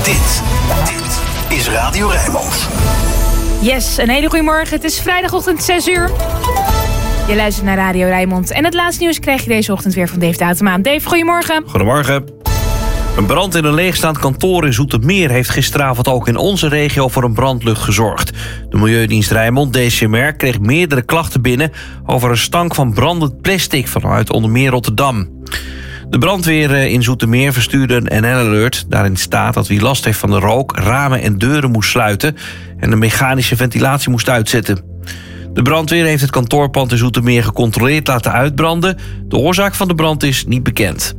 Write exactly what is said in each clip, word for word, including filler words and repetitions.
Dit, dit is Radio Rijnmond. Yes, een hele goede morgen. Het is vrijdagochtend zes uur. Je luistert naar Radio Rijnmond. En het laatste nieuws krijg je deze ochtend weer van Dave de Automaan. Dave, goedemorgen. Goedemorgen. Een brand in een leegstaand kantoor in Zoetermeer heeft gisteravond ook in onze regio voor een brandlucht gezorgd. De Milieudienst Rijnmond, D C M R, kreeg meerdere klachten binnen over een stank van brandend plastic vanuit onder meer Rotterdam. De brandweer in Zoetermeer verstuurde een N L-alert. Daarin staat dat wie last heeft van de rook ramen en deuren moest sluiten en de mechanische ventilatie moest uitzetten. De brandweer heeft het kantoorpand in Zoetermeer gecontroleerd laten uitbranden. De oorzaak van de brand is niet bekend.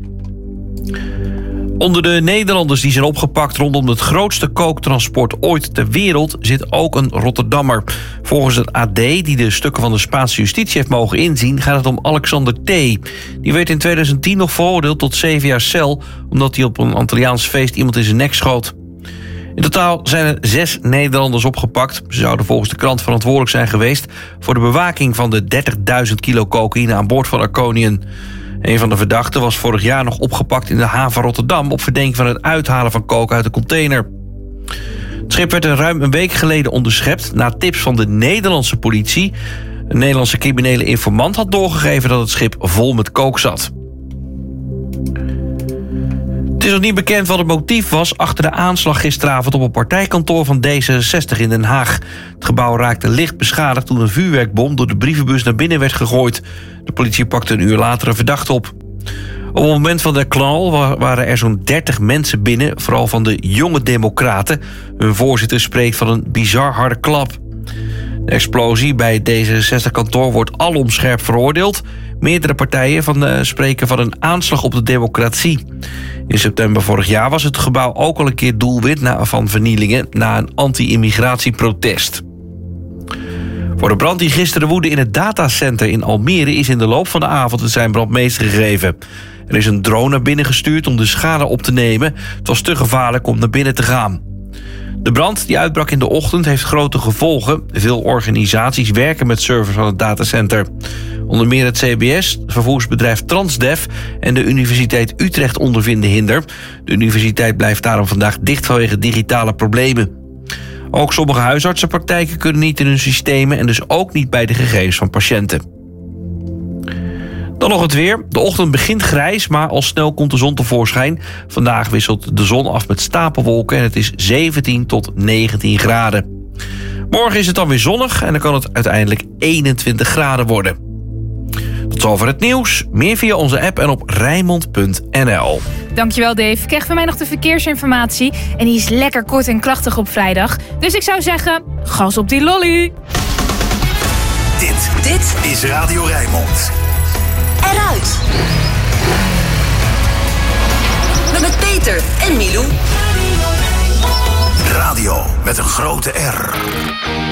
Onder de Nederlanders die zijn opgepakt rondom het grootste kooktransport ooit ter wereld zit ook een Rotterdammer. Volgens het A D, die de stukken van de Spaanse justitie heeft mogen inzien, gaat het om Alexander T. Die werd in tweeduizend tien nog veroordeeld tot zeven jaar cel, omdat hij op een Antilliaans feest iemand in zijn nek schoot. In totaal zijn er zes Nederlanders opgepakt. Ze zouden volgens de krant verantwoordelijk zijn geweest voor de bewaking van de dertigduizend kilo cocaïne aan boord van Arconian. Een van de verdachten was vorig jaar nog opgepakt in de haven Rotterdam op verdenking van het uithalen van coke uit de container. Het schip werd er ruim een week geleden onderschept na tips van de Nederlandse politie. Een Nederlandse criminele informant had doorgegeven dat het schip vol met coke zat. Het is nog niet bekend wat het motief was achter de aanslag gisteravond op een partijkantoor van D zesenzestig in Den Haag. Het gebouw raakte licht beschadigd toen een vuurwerkbom door de brievenbus naar binnen werd gegooid. De politie pakte een uur later een verdachte op. Op het moment van de knal waren er zo'n dertig mensen binnen, vooral van de jonge democraten. Hun voorzitter spreekt van een bizar harde klap. De explosie bij het D zesenzestig-kantoor wordt alom scherp veroordeeld. Meerdere partijen van, uh, spreken van een aanslag op de democratie. In september vorig jaar was het gebouw ook al een keer doelwit van vernielingen na een anti-immigratieprotest. Voor de brand die gisteren woedde in het datacenter in Almere is in de loop van de avond het zijn brandmeester gegeven. Er is een drone naar binnen gestuurd om de schade op te nemen. Het was te gevaarlijk om naar binnen te gaan. De brand die uitbrak in de ochtend heeft grote gevolgen. Veel organisaties werken met servers van het datacenter. Onder meer het C B S, het vervoersbedrijf Transdev en de Universiteit Utrecht ondervinden hinder. De universiteit blijft daarom vandaag dicht vanwege digitale problemen. Ook sommige huisartsenpraktijken kunnen niet in hun systemen en dus ook niet bij de gegevens van patiënten. Dan nog het weer. De ochtend begint grijs, maar al snel komt de zon tevoorschijn. Vandaag wisselt de zon af met stapelwolken en het is zeventien tot negentien graden. Morgen is het dan weer zonnig en dan kan het uiteindelijk eenentwintig graden worden. Tot zover het nieuws. Meer via onze app en op rijnmond punt n l. Dankjewel Dave. Krijg van mij nog de verkeersinformatie. En die is lekker kort en krachtig op vrijdag. Dus ik zou zeggen, gas op die lolly. Dit, dit is Radio Rijnmond. Eruit. Met Peter en Milou. Radio met een grote R.